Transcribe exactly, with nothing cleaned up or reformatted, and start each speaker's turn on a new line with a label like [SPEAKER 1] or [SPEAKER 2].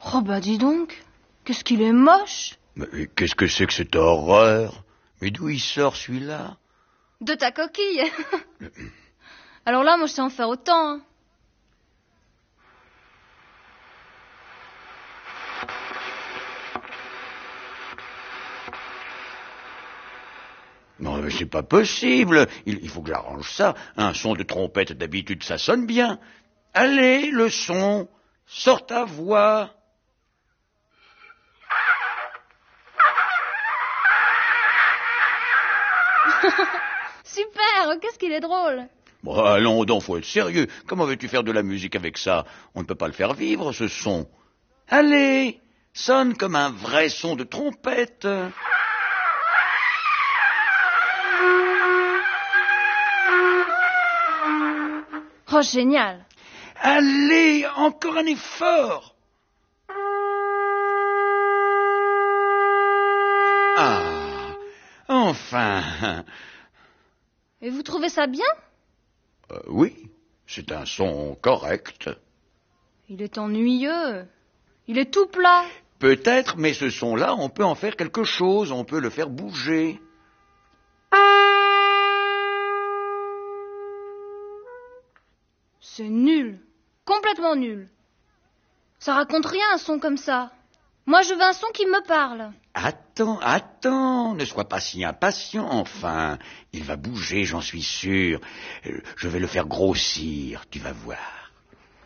[SPEAKER 1] Oh bah dis donc, qu'est-ce qu'il est moche.
[SPEAKER 2] Mais qu'est-ce que c'est que cette horreur? Mais d'où il sort celui-là?
[SPEAKER 1] De ta coquille. Alors là, moi je sais en faire autant. Hein.
[SPEAKER 2] Non, mais c'est pas possible. Il, il faut que j'arrange ça. Un son de trompette, d'habitude, ça sonne bien. Allez, le son. Sors ta voix.
[SPEAKER 1] Super, qu'est-ce qu'il est drôle.
[SPEAKER 2] Bon, allons donc, faut être sérieux. Comment veux-tu faire de la musique avec ça? On ne peut pas le faire vivre, ce son. Allez, sonne comme un vrai son de trompette.
[SPEAKER 1] Oh, génial.
[SPEAKER 2] Allez, encore un effort. Ah, enfin.
[SPEAKER 1] Et vous trouvez ça bien?
[SPEAKER 2] Euh, oui, c'est un son correct.
[SPEAKER 1] Il est ennuyeux. Il est tout plat.
[SPEAKER 2] Peut-être, mais ce son-là, on peut en faire quelque chose, on peut le faire bouger.
[SPEAKER 1] C'est nul. Complètement nul. Ça raconte rien, un son comme ça. Moi, je veux un son qui me parle.
[SPEAKER 2] Attends, attends, ne sois pas si impatient, enfin. Il va bouger, j'en suis sûr. Je vais le faire grossir, tu vas voir.